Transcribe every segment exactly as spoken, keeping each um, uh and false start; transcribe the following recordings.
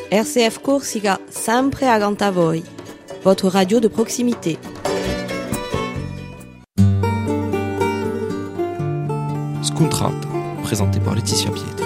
R C F Corsica, sempre accanto a voi. Votre radio de proximité. Scontrata, présenté par Laetitia Pietri.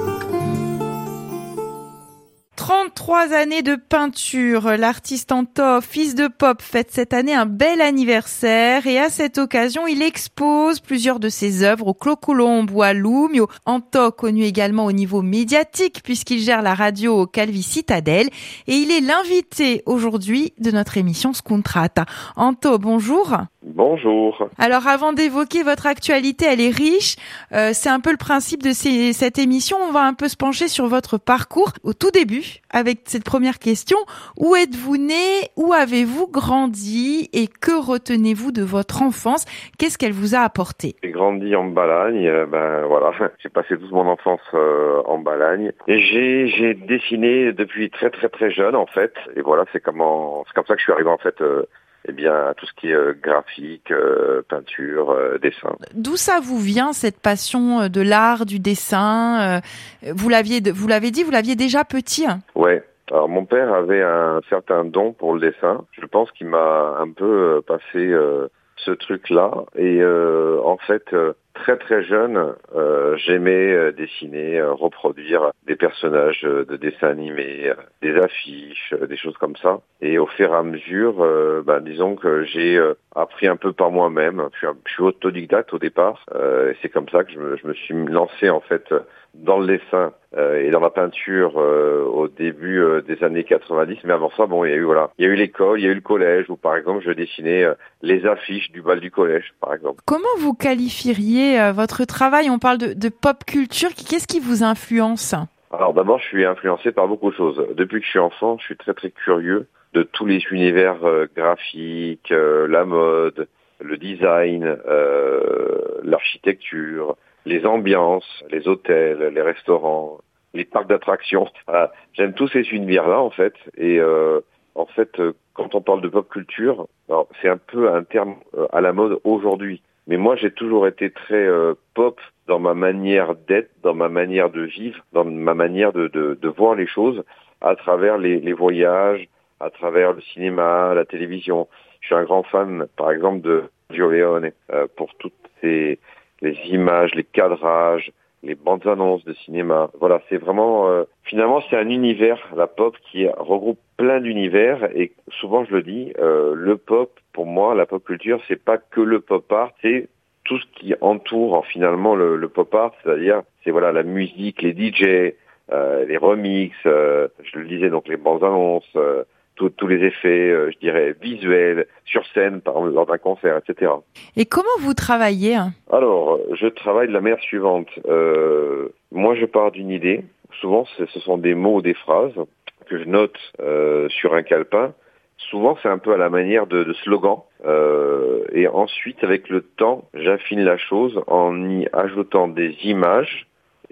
trente-trois années de peinture. L'artiste Anto, fils de pop, fête cette année un bel anniversaire et à cette occasion, il expose plusieurs de ses œuvres au Clos Colombo à Lumio. Anto, connu également au niveau médiatique puisqu'il gère la radio au Calvi Citadel et il est l'invité aujourd'hui de notre émission Scontrata. Anto, bonjour. Bonjour. Alors avant d'évoquer votre actualité, elle est riche. Euh, c'est un peu le principe de ces, cette émission. On va un peu se pencher sur votre parcours au tout début avec cette première question. Où êtes-vous né? Où avez-vous grandi? Et que retenez-vous de votre enfance? Qu'est-ce qu'elle vous a apporté? J'ai grandi en Balagne. Euh, ben voilà, j'ai passé toute mon enfance euh, en Balagne. Et j'ai, j'ai dessiné depuis très très très jeune en fait. Et voilà, c'est comment, c'est comme ça que je suis arrivé en fait. Euh, Eh bien, tout ce qui est euh, graphique, euh, peinture, euh, dessin. D'où ça vous vient cette passion de l'art, du dessin? euh, Vous l'aviez, vous l'avez dit, vous l'aviez déjà petit? Ouais. Alors mon père avait un certain don pour le dessin. Je pense qu'il m'a un peu euh, passé euh, ce truc-là. Et euh, en fait, euh, très très jeune, euh, j'aimais euh, dessiner, euh, reproduire des personnages euh, de dessins animés, euh, des affiches, euh, des choses comme ça. Et au fur et à mesure, euh, ben, disons que j'ai euh, appris un peu par moi-même. Je suis, un, je suis autodidacte au départ. Euh, et c'est comme ça que je me, je me suis lancé en fait dans le dessin euh, et dans la peinture euh, au début euh, des années quatre-vingt-dix. Mais avant ça, bon, il y a eu voilà, il y a eu l'école, il y a eu le collège où par exemple je dessinais euh, les affiches du bal du collège, par exemple. Comment vous qualifieriez euh, votre travail? On parle de, de pop culture. Qu'est-ce qui vous influence? Alors d'abord, je suis influencé par beaucoup de choses. Depuis que je suis enfant, je suis très très curieux de tous les univers euh, graphiques, euh, la mode, le design, euh, l'architecture, les ambiances, les hôtels, les restaurants, les parcs d'attractions. Voilà. J'aime tous ces univers-là en fait. Et euh, en fait, euh, quand on parle de pop culture, alors, c'est un peu un terme euh, à la mode aujourd'hui. Mais moi, j'ai toujours été très euh, pop dans ma manière d'être, dans ma manière de vivre, dans ma manière de, de, de voir les choses à travers les, les voyages, à travers le cinéma, la télévision. Je suis un grand fan, par exemple, de Sergio Leone euh, pour toutes ces les images, les cadrages, les bandes annonces de cinéma. Voilà, c'est vraiment euh, finalement c'est un univers, la pop, qui regroupe plein d'univers et souvent je le dis, euh, le pop pour moi, la pop culture, c'est pas que le pop art, c'est tout ce qui entoure finalement le, le pop art, c'est-à-dire c'est voilà la musique, les D J, euh, les remixes, euh, je le disais donc les bandes annonces. Euh, Tous, tous les effets, euh, je dirais, visuels, sur scène, par exemple, lors d'un concert, et cetera. Et comment vous travaillez? Alors, je travaille de la manière suivante. Euh, moi, je pars d'une idée. Souvent, ce sont des mots ou des phrases que je note euh, sur un calepin. Souvent, c'est un peu à la manière de, de slogan. Euh, et ensuite, avec le temps, j'affine la chose en y ajoutant des images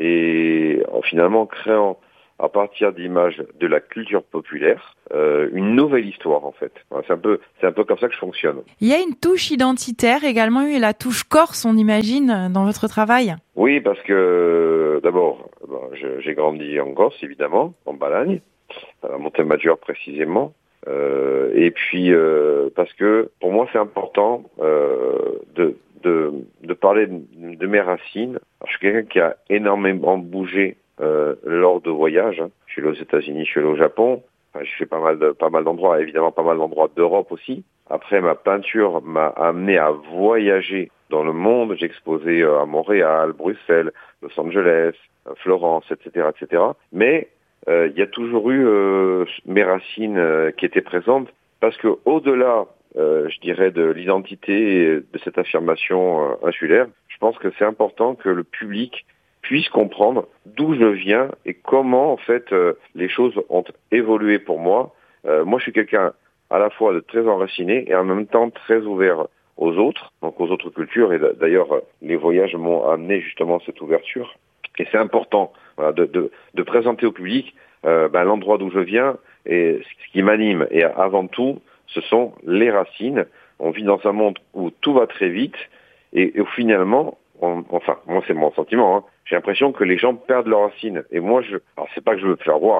et en finalement créant à partir d'images de la culture populaire, euh, une nouvelle histoire en fait. C'est un peu, c'est un peu comme ça que je fonctionne. Il y a une touche identitaire également, et la touche corse, on imagine, dans votre travail. Oui, parce que d'abord, bon, je, j'ai grandi en Corse évidemment, en Balagne, à Montemaggiore précisément, euh, et puis euh, parce que pour moi c'est important euh, de, de, de parler de, de mes racines. Alors, je suis quelqu'un qui a énormément bougé. Euh, lors de voyages, hein. Je suis allé aux États-Unis, je suis allé au Japon, enfin, j'ai fait pas mal de pas mal d'endroits, évidemment pas mal d'endroits d'Europe aussi. Après, ma peinture m'a amené à voyager dans le monde. J'ai exposé euh, à Montréal, Bruxelles, Los Angeles, euh, Florence, et cetera, et cetera. Mais euh, il y a toujours eu euh, mes racines euh, qui étaient présentes parce que au-delà, euh, je dirais, de l'identité de cette affirmation euh, insulaire, je pense que c'est important que le public puisse comprendre d'où je viens et comment en fait euh, les choses ont évolué pour moi. Euh, moi, je suis quelqu'un à la fois de très enraciné et en même temps très ouvert aux autres, donc aux autres cultures. Et d'ailleurs, les voyages m'ont amené justement cette ouverture. Et c'est important voilà, de, de, de présenter au public euh, ben, l'endroit d'où je viens et ce qui m'anime. Et avant tout, ce sont les racines. On vit dans un monde où tout va très vite et, et où finalement, on, enfin, moi c'est mon sentiment, hein, j'ai l'impression que les gens perdent leurs racines. Et moi, je, alors c'est pas que je veux me faire voir,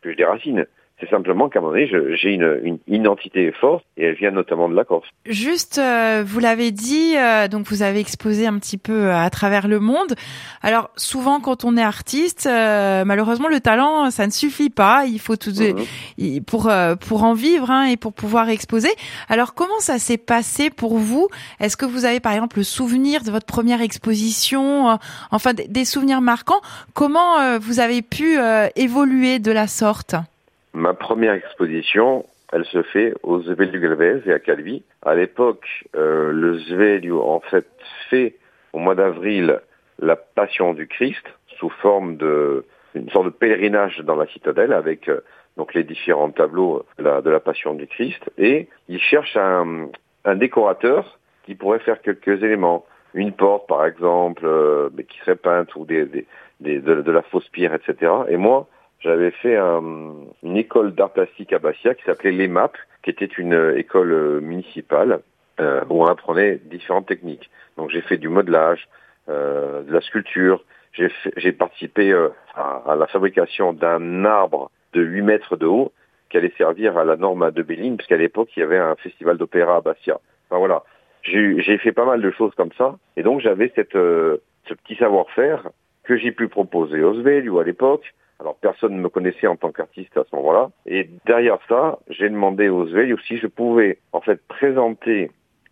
que je déracine. C'est simplement qu'à un moment donné, je, j'ai une, une identité forte et elle vient notamment de la Corse. Juste, euh, vous l'avez dit, euh, donc vous avez exposé un petit peu à travers le monde. Alors souvent, quand on est artiste, euh, malheureusement, le talent, ça ne suffit pas. Il faut tout de, mmh. pour euh, pour en vivre hein, et pour pouvoir exposer. Alors comment ça s'est passé pour vous ? Est-ce que vous avez par exemple le souvenir de votre première exposition, euh, enfin des, des souvenirs marquants ? Comment euh, vous avez pu euh, évoluer de la sorte ? Ma première exposition, elle se fait au Sveliu Galvez et à Calvi. À l'époque, euh, le Sveliu, en fait, fait au mois d'avril la Passion du Christ sous forme de une sorte de pèlerinage dans la citadelle avec euh, donc les différents tableaux de la, de la Passion du Christ. Et il cherche un, un décorateur qui pourrait faire quelques éléments. Une porte, par exemple, euh, mais qui serait peinte ou des, des, des, de, de la fausse pierre, et cetera. Et moi, j'avais fait un, une école d'art plastique à Bastia qui s'appelait l'E M A P, qui était une école municipale euh, où on apprenait différentes techniques. Donc j'ai fait du modelage, euh, de la sculpture, j'ai, fait, j'ai participé euh, à, à la fabrication d'un arbre de huit mètres de haut qui allait servir à la Norma de Belline, puisqu'à l'époque il y avait un festival d'opéra à Bastia. Enfin voilà, j'ai, j'ai fait pas mal de choses comme ça, et donc j'avais cette, euh, ce petit savoir-faire que j'ai pu proposer au Sveliu à l'époque. Alors, personne ne me connaissait en tant qu'artiste à ce moment-là. Et derrière ça, j'ai demandé aux Sveliu si je pouvais, en fait, présenter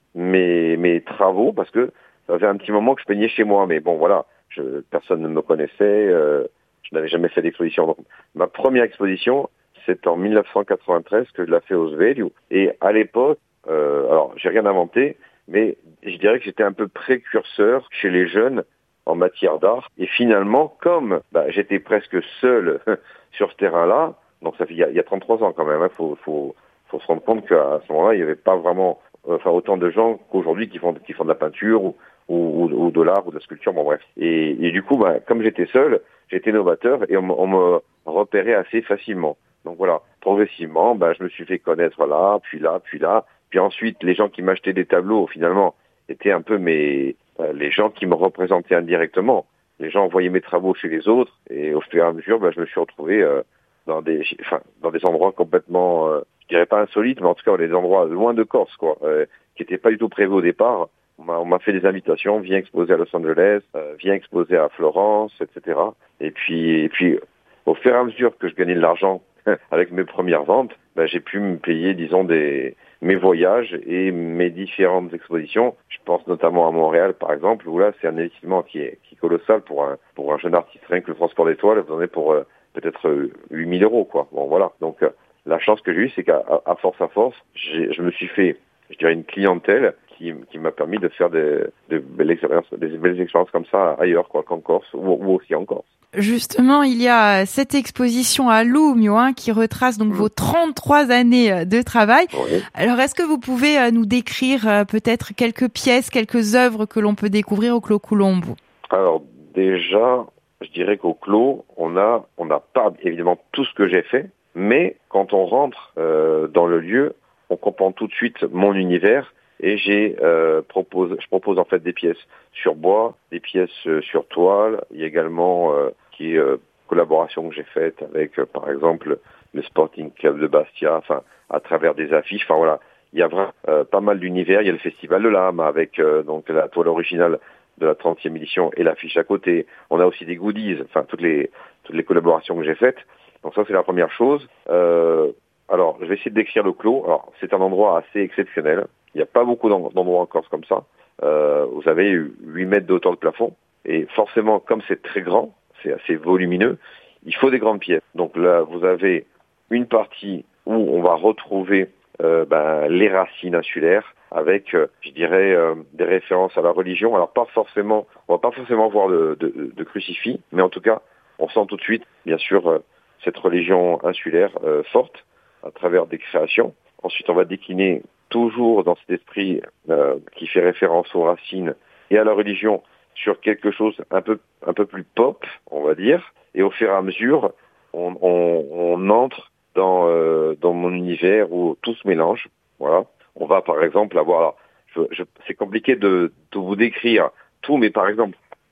mes, mes travaux, parce que ça faisait un petit moment que je peignais chez moi. Mais bon, voilà, je, personne ne me connaissait, euh, je n'avais jamais fait d'exposition. Donc, ma première exposition, c'est en dix-neuf cent quatre-vingt-treize que je l'ai fait aux Sveliu. Et à l'époque, euh, alors, j'ai rien inventé, mais je dirais que j'étais un peu précurseur chez les jeunes en matière d'art. Et finalement, comme bah, j'étais presque seul sur ce terrain-là, donc ça fait il y a, il y a trente-trois ans quand même, il hein, faut, faut, faut se rendre compte qu'à ce moment-là, il n'y avait pas vraiment enfin, autant de gens qu'aujourd'hui qui font, qui font de la peinture ou, ou, ou de l'art ou de la sculpture, bon bref. Et, et du coup, bah, comme j'étais seul, j'étais novateur et on, on me repérait assez facilement. Donc voilà, progressivement, bah, je me suis fait connaître là, puis là, puis là. Puis ensuite, les gens qui m'achetaient des tableaux, finalement, étaient un peu mes... les gens qui me représentaient indirectement. Les gens envoyaient mes travaux chez les autres et au fur et à mesure, ben, je me suis retrouvé euh, dans des, enfin, dans des endroits complètement, euh, je dirais pas insolites, mais en tout cas des endroits loin de Corse, quoi, euh, qui n'étaient pas du tout prévus au départ. On m'a, on m'a fait des invitations, viens exposer à Los Angeles, euh, viens exposer à Florence, et cetera. Et puis, et puis, au fur et à mesure que je gagnais de l'argent avec mes premières ventes, ben, j'ai pu me payer, disons, des mes voyages et mes différentes expositions. Je pense notamment à Montréal, par exemple, où là, c'est un investissement qui est, qui est colossal pour un, pour un jeune artiste. Rien que le transport d'étoiles, vous en avez pour euh, peut-être euh, huit mille euros, quoi. Bon, voilà. Donc, euh, la chance que j'ai eue, c'est qu'à à force à force, j'ai, je me suis fait, je dirais, une clientèle qui, qui m'a permis de faire des, de belles expériences, des belles expériences comme ça ailleurs, quoi, qu'en Corse, ou, ou aussi en Corse. Justement, il y a cette exposition à Lumio hein, qui retrace donc mmh. vos trente-trois années de travail. Oui. Alors, est-ce que vous pouvez nous décrire euh, peut-être quelques pièces, quelques œuvres que l'on peut découvrir au Clos Colombo ? Alors, déjà, je dirais qu'au Clos, on a, on n'a pas évidemment tout ce que j'ai fait, mais quand on rentre euh, dans le lieu, on comprend tout de suite mon univers. Et j'ai euh, propose, je propose en fait des pièces sur bois, des pièces euh, sur toile. Il y a également euh, qui euh, collaboration que j'ai faite avec, euh, par exemple, le Sporting Club de Bastia, enfin à travers des affiches. Enfin voilà, il y a vraiment euh, pas mal d'univers. Il y a le Festival de l'Âme avec euh, donc la toile originale de la trentième édition et l'affiche à côté. On a aussi des goodies, enfin toutes les toutes les collaborations que j'ai faites. Donc ça c'est la première chose. Euh, alors je vais essayer de décrire le Clos. Alors c'est un endroit assez exceptionnel. Il n'y a pas beaucoup d'endroits en Corse comme ça. Euh, vous avez huit mètres de hauteur de plafond. Et forcément, comme c'est très grand, c'est assez volumineux, il faut des grandes pièces. Donc là, vous avez une partie où on va retrouver euh, ben, les racines insulaires avec, euh, je dirais, euh, des références à la religion. Alors pas forcément, on va pas forcément voir de, de, de crucifix, mais en tout cas, on sent tout de suite, bien sûr, euh, cette religion insulaire euh, forte à travers des créations. Ensuite, on va décliner toujours dans cet esprit euh, qui fait référence aux racines et à la religion sur quelque chose un peu un peu plus pop, on va dire. Et au fur et à mesure, on, on, on entre dans euh, dans mon univers où tout se mélange. Voilà. On va par exemple avoir, alors, je, je, c'est compliqué de, de vous décrire tout, mais par exemple,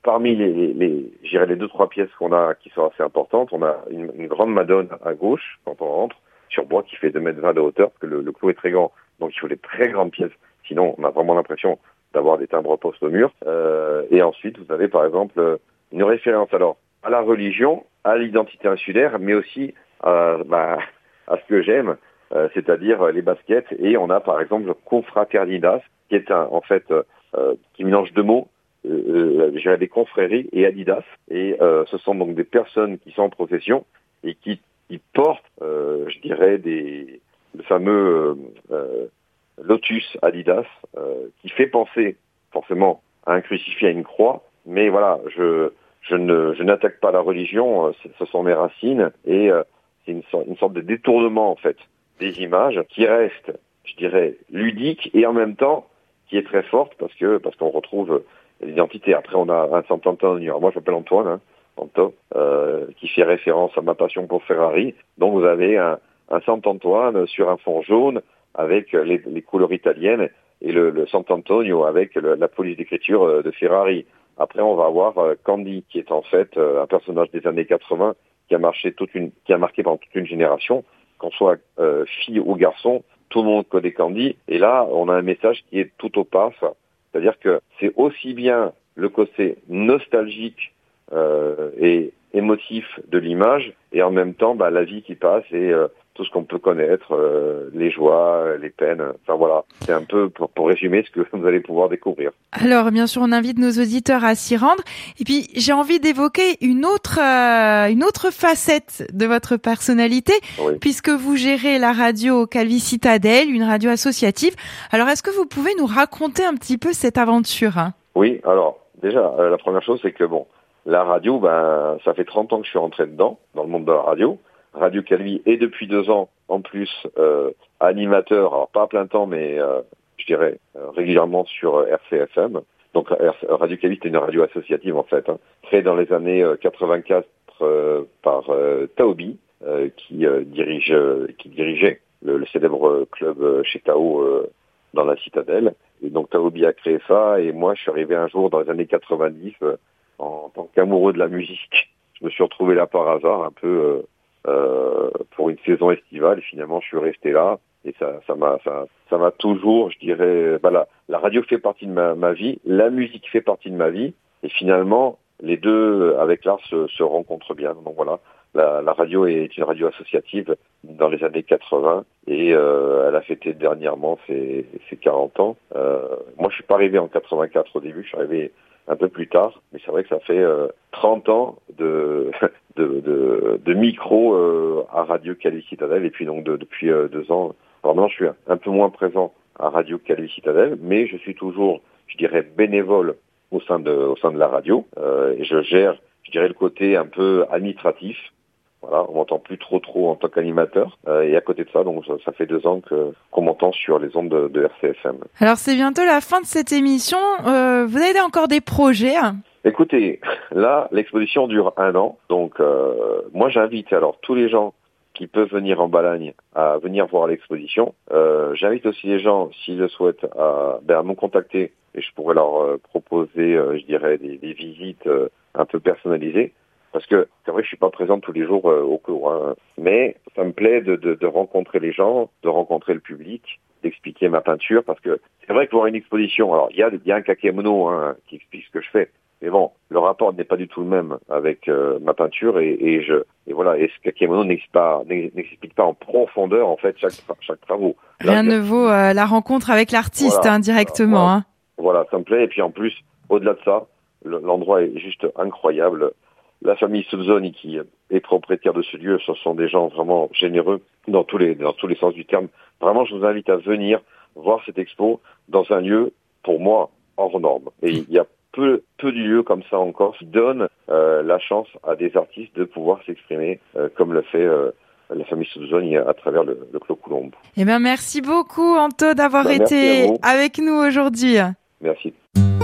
parmi les, les, les, je dirais les deux trois pièces qu'on a qui sont assez importantes, on a une, une grande Madone à gauche quand on rentre sur bois qui fait deux mètres vingt de hauteur parce que le, le clos est très grand, donc il faut des très grandes pièces. Sinon, on a vraiment l'impression d'avoir des timbres postes au mur. Euh, et ensuite, vous avez par exemple une référence alors à la religion, à l'identité insulaire, mais aussi à, bah, à ce que j'aime, euh, c'est-à-dire les baskets. Et on a par exemple le Confraternidas, qui est un, en fait euh, qui mélange deux mots. Euh, je dirais des confréries et Adidas, et euh, ce sont donc des personnes qui sont en profession et qui, qui portent, euh, je dirais, des le fameux euh, Lotus Adidas, euh, qui fait penser forcément à un crucifix, à une croix, mais voilà, je je ne je n'attaque pas la religion, ce sont mes racines, et euh, c'est une sorte, une sorte de détournement en fait des images qui reste, je dirais, ludique et en même temps qui est très forte parce que parce qu'on retrouve l'identité. Après, on a un Sant'Antonio. Moi, je m'appelle Antoine, hein, Anto, euh, qui fait référence à ma passion pour Ferrari. Donc, vous avez un, un Sant'Antoine sur un fond jaune avec les, les couleurs italiennes et le, le Sant'Antonio avec le, la police d'écriture de Ferrari. Après, on va avoir Candy, qui est en fait un personnage des années quatre-vingts qui a marché toute une, qui a marqué pendant toute une génération. Qu'on soit euh, fille ou garçon, tout le monde connaît Candy. Et là, on a un message qui est tout au pas. C'est-à-dire que c'est aussi bien le côté nostalgique euh, et émotif de l'image, et en même temps bah, la vie qui passe et euh, tout ce qu'on peut connaître, euh, les joies, les peines. Enfin voilà, c'est un peu pour, pour résumer ce que vous allez pouvoir découvrir. Alors bien sûr, on invite nos auditeurs à s'y rendre. Et puis j'ai envie d'évoquer une autre euh, une autre facette de votre personnalité, oui. Puisque vous gérez la radio Calvi Citadel, une radio associative. Alors est-ce que vous pouvez nous raconter un petit peu cette aventure, hein ? Oui, alors déjà euh, la première chose c'est que bon, la radio, ben ça fait trente ans que je suis rentré dedans, dans le monde de la radio. Radio Calvi est depuis deux ans en plus euh, animateur, alors pas à plein temps, mais euh, je dirais euh, régulièrement sur euh, R C F M. Donc Radio Calvi c'est une radio associative en fait, hein, créée dans les années euh, quatre-vingt-quatre euh, par euh, Taobi, euh, qui euh, dirige, euh, qui dirigeait le, le célèbre club euh, chez Tao euh, dans la Citadelle. Et donc Taobi a créé ça, et moi je suis arrivé un jour dans les années quatre-vingt-dix euh, en tant qu'amoureux de la musique. Je me suis retrouvé là par hasard, un peu. Euh, Euh, pour une saison estivale, et finalement je suis resté là, et ça ça m'a ça ça m'a toujours, je dirais, bah la, la radio fait partie de ma, ma vie, la musique fait partie de ma vie, et finalement les deux avec l'art se, se rencontrent bien. Donc voilà, la, la radio est une radio associative dans les années quatre-vingts, et euh, elle a fêté dernièrement ses, ses quarante ans. Euh, moi je suis pas arrivé en quatre-vingt-quatre au début, je suis arrivé un peu plus tard, mais c'est vrai que ça fait euh, trente ans de de, de, de micro euh, à Radio Calvi Citadel, et puis donc de, depuis euh, deux ans. Alors maintenant, je suis un, un peu moins présent à Radio Calvi Citadel, mais je suis toujours, je dirais, bénévole au sein de au sein de la radio, euh, et je gère, je dirais, le côté un peu administratif. Voilà, on m'entend plus trop trop en tant qu'animateur, euh, et à côté de ça, donc ça, ça fait deux ans que qu'on m'entend sur les ondes de, de R C F M. Alors c'est bientôt la fin de cette émission. Euh, vous avez encore des projets? Écoutez, là l'exposition dure un an, donc euh, moi j'invite alors tous les gens qui peuvent venir en Balagne à venir voir l'exposition. Euh, j'invite aussi les gens, s'ils le souhaitent, à, ben, à me contacter, et je pourrais leur euh, proposer, euh, je dirais, des, des visites euh, un peu personnalisées. Parce que c'est vrai que je suis pas présent tous les jours euh, au cours, hein, mais ça me plaît de, de, de rencontrer les gens, de rencontrer le public, d'expliquer ma peinture, parce que c'est vrai que voir une exposition, alors il y a, y a un kakémono hein, qui explique ce que je fais, mais bon, le rapport n'est pas du tout le même avec euh, ma peinture, et, et je et voilà, et ce kakémono n'explique pas, n'explique pas en profondeur en fait chaque chaque travaux. Là, Rien ne vaut euh, la rencontre avec l'artiste, voilà, hein, directement. Voilà, hein. voilà, ça me plaît, et puis en plus, au-delà de ça, l'endroit est juste incroyable. La famille Subzoni, qui est propriétaire de ce lieu, ce sont des gens vraiment généreux dans tous les dans tous les sens du terme. Vraiment, je vous invite à venir voir cette expo dans un lieu, pour moi, hors norme. Et il y a peu peu de lieux comme ça encore qui donnent euh, la chance à des artistes de pouvoir s'exprimer euh, comme le fait euh, la famille Subzoni à travers le, le Clos Coulomb. Eh bien, merci beaucoup, Anto, d'avoir bah, été avec nous aujourd'hui. Merci.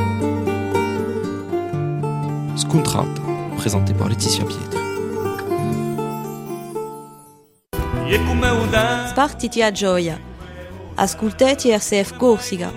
Scontrata, présenté par Laetitia Pietri. Spartiti a gioia. Ascoltati R C F Corsica.